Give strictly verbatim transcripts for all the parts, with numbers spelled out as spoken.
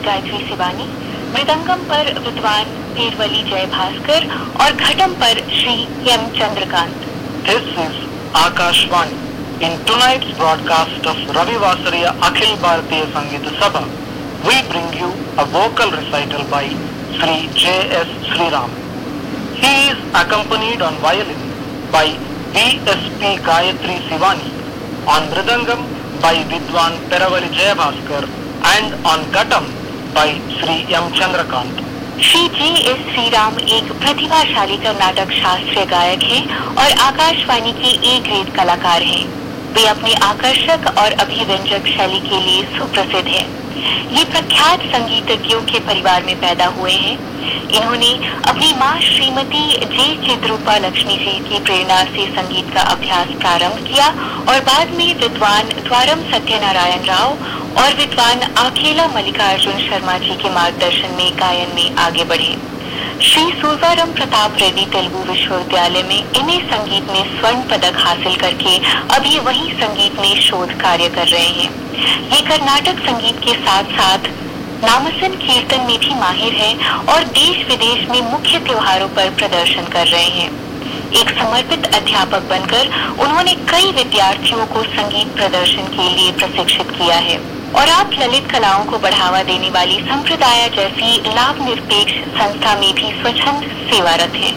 गायत्री शिवानी, मृदंगम पर विद्वान पेरवली जय भास्कर और घटम पर Shri M Chandrakant. This is Akashvani. In tonight's broadcast of Ravi Vasariya Akhil Bharatiya Sangeeta Sabha, we bring you a vocal recital by Sri J S Sriram. He is accompanied on violin by V S P Gayatri Shivani, on mridangam by Vidwan Peravali Jayabhaskar, and on ghatam by Sri M Chandrakant. Shri G S Shriram एक प्रतिभाशाली कर्नाटक शास्त्रीय गायक हैं और आकाशवाणी के A grade कलाकार हैं। वे अपने आकर्षक और अभिव्यंजक शैली के लिए सुप्रसिद्ध हैं। ये प्रख्यात संगीतज्ञों के परिवार में पैदा हुए हैं। इन्होंने अपनी मां श्रीमती जे चिद्रूपा लक्ष्मी जी की प्रेरणा से संगीत का अभ्यास प्रारंभ किया और बाद में विद्वान द्वारम सत्यनारायण राव और विद्वान आखेला मल्लिकार्जुन शर्मा जी के मार्गदर्शन में गायन में आगे बढ़े। श्री सूजाराम प्रताप रेड्डी तेलुगु विश्वविद्यालय में एम ए संगीत में स्वर्ण पदक हासिल करके अभी वही संगीत में शोध कार्य कर रहे हैं। ये कर्नाटक संगीत के साथ साथ नामसन कीर्तन में भी माहिर है और देश विदेश में मुख्य त्योहारों पर प्रदर्शन कर रहे हैं। एक समर्पित अध्यापक बनकर उन्होंने कई विद्यार्थियों को संगीत प्रदर्शन के लिए प्रशिक्षित किया है और आप ललित कलाओं को बढ़ावा देने वाली संप्रदाय जैसी लाभ निरपेक्ष संस्था में भी स्वच्छंद सेवारत हैं।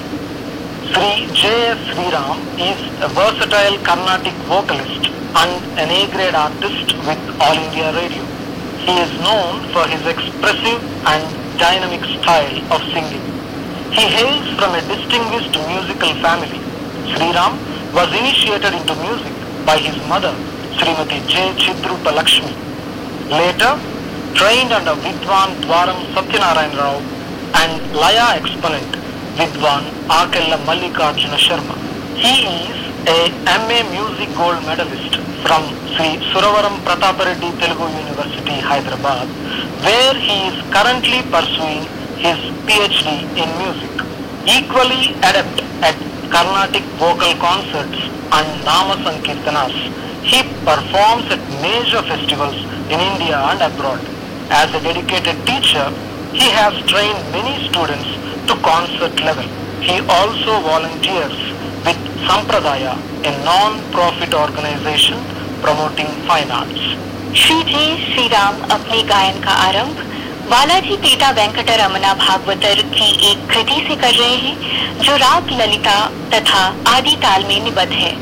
Sri J S Sriram is a versatile Carnatic vocalist and an A-grade artist with All India Radio. He is known for his expressive and dynamic style of singing. He hails from a distinguished musical family. Sriram was initiated into music by his mother, Srimati J. Chidrupa Lakshmi. Later, trained under Vidwan Dwaram Satyanarayan Rao and Laya exponent Vidwan Akella Mallikarjuna Sharma. He is a M A Music Gold Medalist from Sri Suravaram Pratapareddy Telugu University, Hyderabad, where he is currently pursuing his P H D in music. Equally adept at Carnatic vocal concerts and Nama Sankirtanas, he performs at major festivals in India and abroad. As a dedicated teacher, he has trained many students to concert level. He also volunteers with Sampradaya, a non-profit organization promoting fine arts. Shri जे श्रीराम अपने गायन का आरंभ Balaji PETA वेंकटरमना भागवतर की एक कृति से कर रहे हैं जो राग ललिता तथा आदि ताल में निबद्ध है।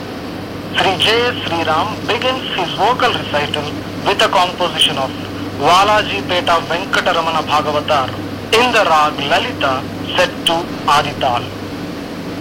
Sri J S Sriram begins his vocal recital with a composition of Balaji Peta Venkataramana Bhagavatar in the rag Lalita set to Adi Tal.